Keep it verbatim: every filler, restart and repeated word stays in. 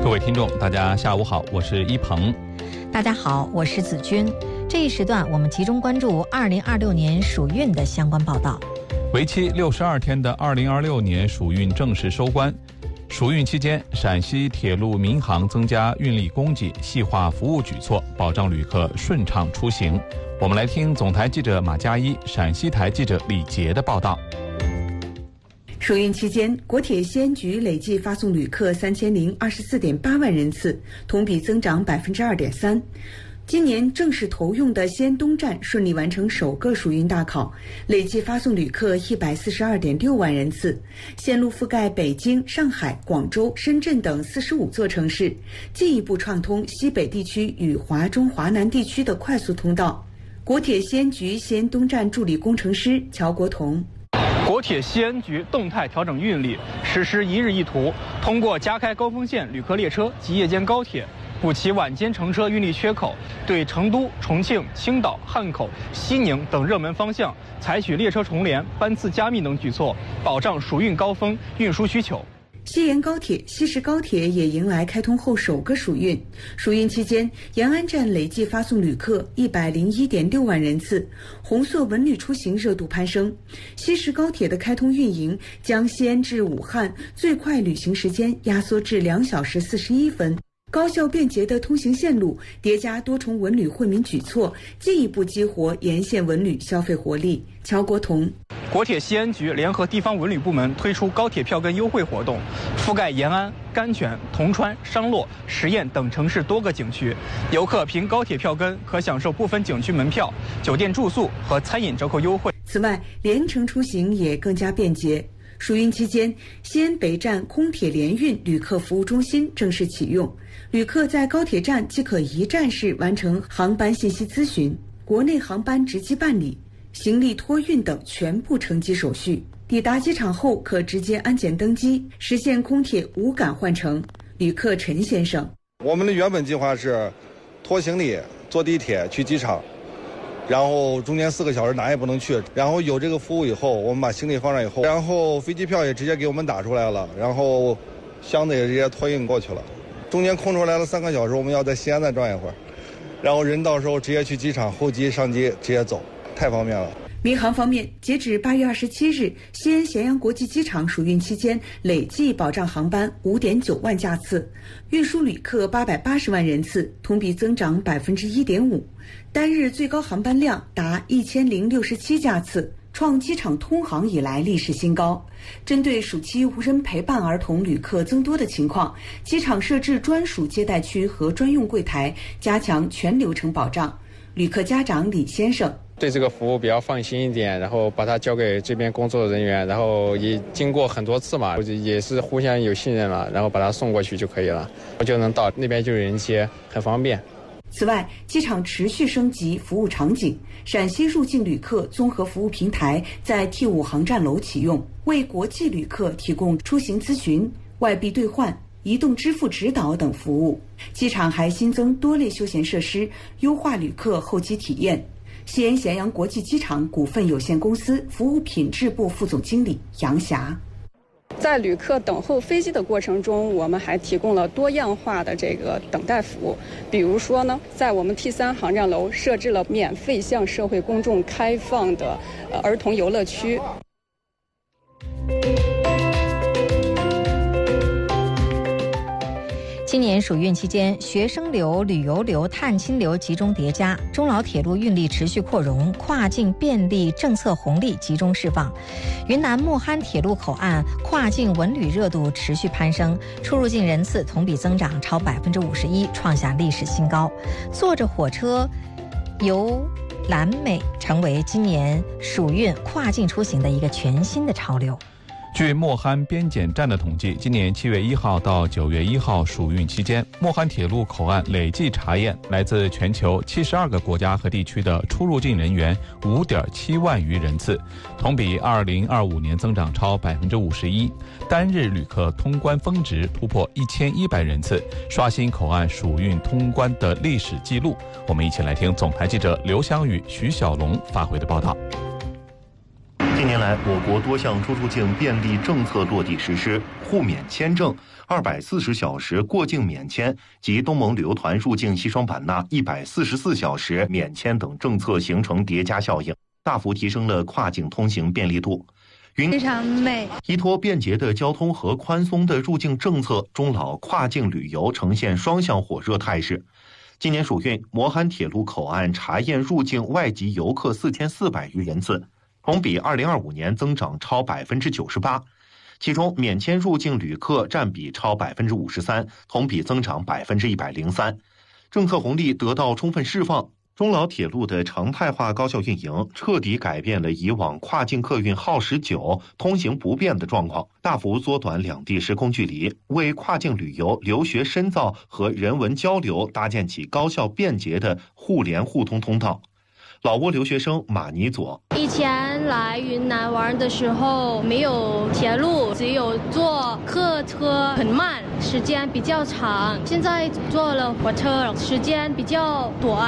各位听众，大家下午好，我是一鹏。 大家好，我是子君。这一时段我们集中关注二零二六年暑运的相关报道。 为期六十二天的二零二六年暑运正式收官。暑运期间，陕西铁路民航增加运力供给，细化服务举措，保障旅客顺畅出行。我们来听总台记者马佳一、陕西台记者李杰的报道。 暑运期间，国铁西安局累计发送旅客三千零二十四点八万人次，同比增长百分之二点三。今年正式投用的西安东站顺利完成首个暑运大考，累计发送旅客一百四十二点六万人次，线路覆盖北京、上海、广州、深圳等四十五座城市，进一步畅通西北地区与华中、华南地区的快速通道。国铁西安局西安东站助理工程师乔国同。 国铁西安局动态调整运力，实施一日一图，通过加开高峰线旅客列车及夜间高铁，补齐晚间乘车运力缺口，对成都、重庆、青岛、汉口、西宁等热门方向采取列车重联、班次加密等举措，保障暑运高峰运输需求。 西延高铁、西石高铁也迎来开通后首个暑运。暑运期间，延安站累计发送旅客一百零一点六万人次，红色文旅出行热度攀升。西石高铁的开通运营，将西安至武汉最快旅行时间压缩至两小时四十一分。高效便捷的通行线路叠加多重文旅惠民举措，进一步激活沿线文旅消费活力。乔国同。 国铁西安局联合地方文旅部门推出高铁票根优惠活动，覆盖延安、甘泉、铜川、商洛、十堰等城市多个景区。游客凭高铁票根可享受部分景区门票、酒店住宿和餐饮折扣优惠。 此外，联程出行也更加便捷。暑运期间，西安北站空铁联运旅客服务中心正式启用，旅客在高铁站即可一站式完成航班信息咨询、国内航班值机办理、行李托运等全部乘机手续。抵达机场后可直接安检登机，实现空铁无感换乘。旅客陈先生： 我们的原本计划是拖行李坐地铁去机场，然后中间四个小时哪也不能去，然后有这个服务以后，我们把行李放上以后，然后飞机票也直接给我们打出来了，然后箱子也直接托运过去了。中间空出来了三个小时，我们要在西安再转一会儿，然后人到时候直接去机场候机上机直接走，太方便了。 民航方面，截止八月二十七日，西安咸阳国际机场暑运期间累计保障航班五点九万架次，运输旅客八百八十万人次，同比增长百分之一点五，单日最高航班量达一千零六十七架次，创机场通航以来历史新高。针对暑期无人陪伴儿童旅客增多的情况，机场设置专属接待区和专用柜台，加强全流程保障。旅客家长李先生： 对这个服务比较放心一点，然后把它交给这边工作人员，然后也经过很多次嘛，也是互相有信任了，然后把它送过去就可以了，我就能到那边就有人接，很方便。 此外，机场持续升级服务场景，陕西入境旅客综合服务平台在 T 五航站楼启用，为国际旅客提供出行咨询、外币兑换、移动支付指导等服务。机场还新增多类休闲设施，优化旅客候机体验。西安咸阳国际机场股份有限公司服务品质部副总经理杨霞： 在旅客等候飞机的过程中，我们还提供了多样化的这个等待服务。比如说呢，在我们 T 三航站楼设置了免费向社会公众开放的呃儿童游乐区。 今年暑运期间，学生流、旅游流、探亲流集中叠加，中老铁路运力持续扩容，跨境便利政策红利集中释放。云南莫憨铁路口岸跨境文旅热度持续攀升，出入境人次同比增长超百分之五十一，创下历史新高。坐着火车游蓝美成为今年暑运跨境出行的一个全新的潮流。 据莫憨边检站的统计，今年七月一号到九月一号暑运期间，莫憨铁路口岸累计查验来自全球七十二个国家和地区的出入境人员五点七万余人次，同比二零二五年增长超百分之五十一。单日旅客通关峰值突破一千一百人次，刷新口岸暑运通关的历史记录。我们一起来听总台记者刘湘宇、徐小龙发回的报道。 近年来，我国多项出入境便利政策落地实施，互免签证、二百四十小时过境免签及东盟旅游团入境西双版纳一百四十四小时免签等政策形成叠加效应，大幅提升了跨境通行便利度。 非常美。 依托便捷的交通和宽松的入境政策，中老跨境旅游呈现双向火热态势。今年暑运，磨憨铁路口岸查验入境外籍游客四千四百余人次，同比二零二五年增长超百分之九十八。其中免签入境旅客占比超百分之五十三，同比增长百分之一百零三。政策红利得到充分释放。中老铁路的常态化高效运营，彻底改变了以往跨境客运耗时久、通行不便的状况，大幅缩短两地时空距离，为跨境旅游、留学深造和人文交流搭建起高效便捷的互联互通通道。老挝留学生马尼佐： 以前来云南玩的时候没有铁路，只有坐客车，很慢，时间比较长。现在坐了火车，时间比较短。